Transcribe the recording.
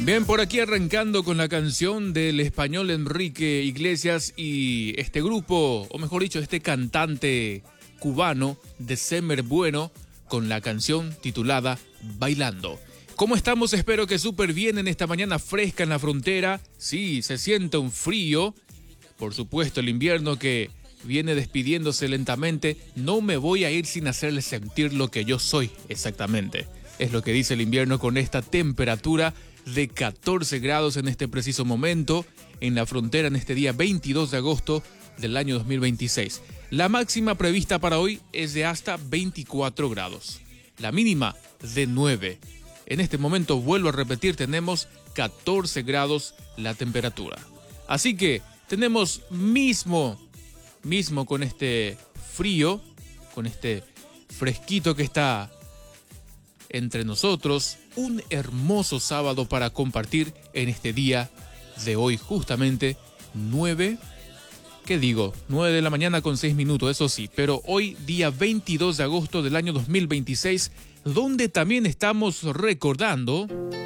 Bien, por aquí arrancando con la canción del español Enrique Iglesias y este grupo, o mejor dicho, este cantante cubano de Semer Bueno, con la canción titulada Bailando. ¿Cómo estamos? Espero que súper bien en esta mañana fresca en la frontera. Sí, se siente un frío. Por supuesto, el invierno que viene despidiéndose lentamente. No me voy a ir sin hacerle sentir lo que yo soy, exactamente. Es lo que dice el invierno con esta temperatura de 14 grados en este preciso momento en la frontera en este día 22 de agosto del año 2026. La máxima prevista para hoy es de hasta 24 grados. La mínima de 9. En este momento, vuelvo a repetir, tenemos 14 grados la temperatura. Así que tenemos mismo con este frío, con este fresquito que está entre nosotros, un hermoso sábado para compartir en este día de hoy, justamente 9 de la mañana con 6 minutos, eso sí, pero hoy día 22 de agosto del año 2026, donde también estamos recordando